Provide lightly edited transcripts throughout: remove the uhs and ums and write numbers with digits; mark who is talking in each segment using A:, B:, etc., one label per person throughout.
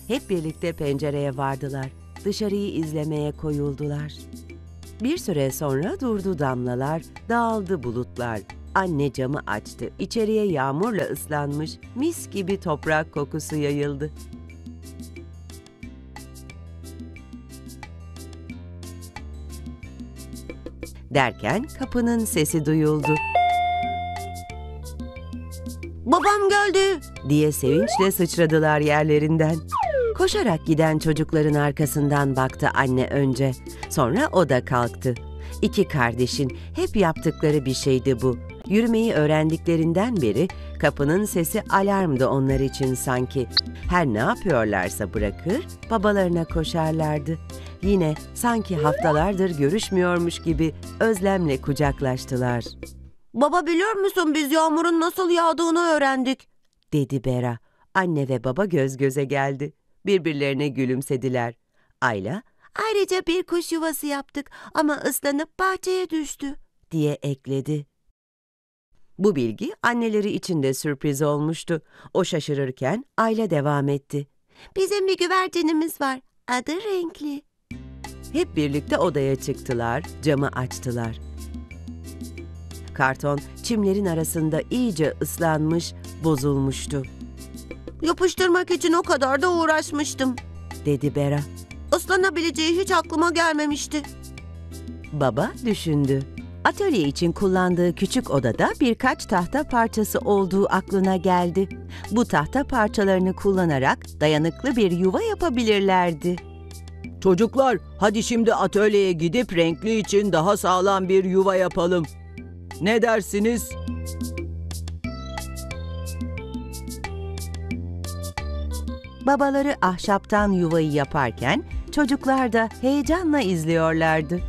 A: Hep birlikte pencereye vardılar. Dışarıyı izlemeye koyuldular. Bir süre sonra durdu damlalar, dağıldı bulutlar. Anne camı açtı. İçeriye yağmurla ıslanmış, mis gibi toprak kokusu yayıldı. Derken kapının sesi duyuldu. "Babam geldi!" diye sevinçle sıçradılar yerlerinden. Koşarak giden çocukların arkasından baktı anne önce. Sonra o da kalktı. İki kardeşin hep yaptıkları bir şeydi bu. Yürümeyi öğrendiklerinden beri kapının sesi alarmdı onlar için sanki. Her ne yapıyorlarsa bırakır, babalarına koşarlardı. Yine sanki haftalardır görüşmüyormuş gibi özlemle kucaklaştılar. "Baba, biliyor musun, biz yağmurun nasıl yağdığını öğrendik," dedi Bera. Anne ve baba göz göze geldi. Birbirlerine gülümsediler. Ayla, "Ayrıca bir kuş yuvası yaptık ama ıslanıp bahçeye düştü," diye ekledi. Bu bilgi anneleri için de sürpriz olmuştu. O şaşırırken Ayla devam etti. "Bizim bir güvercinimiz var. Adı Renkli." Hep birlikte odaya çıktılar, camı açtılar. Karton çimlerin arasında iyice ıslanmış, bozulmuştu. "Yapıştırmak için o kadar da uğraşmıştım," dedi Bera. "Islanabileceği hiç aklıma gelmemişti." Baba düşündü. Atölye için kullandığı küçük odada birkaç tahta parçası olduğu aklına geldi. Bu tahta parçalarını kullanarak dayanıklı bir yuva yapabilirlerdi.
B: Çocuklar, hadi şimdi atölyeye gidip Renkli için daha sağlam bir yuva yapalım. Ne dersiniz?
A: Babaları ahşaptan yuvayı yaparken çocuklar da heyecanla izliyorlardı.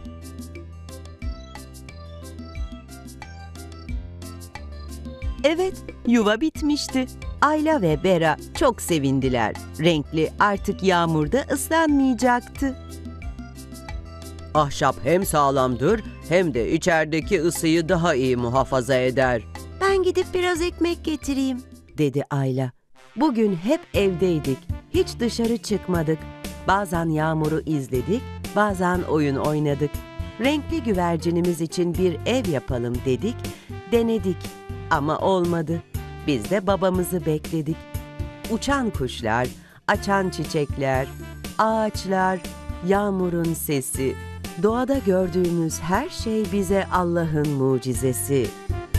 A: Evet, yuva bitmişti. Ayla ve Bera çok sevindiler. Renkli artık yağmurda ıslanmayacaktı.
B: Ahşap hem sağlamdır hem de içerideki ısıyı daha iyi muhafaza eder.
A: "Ben gidip biraz ekmek getireyim," dedi Ayla. "Bugün hep evdeydik. Hiç dışarı çıkmadık. Bazen yağmuru izledik, bazen oyun oynadık. Renkli güvercinimiz için bir ev yapalım dedik, denedik ama olmadı. Biz de babamızı bekledik. Uçan kuşlar, açan çiçekler, ağaçlar, yağmurun sesi, doğada gördüğümüz her şey bize Allah'ın mucizesi."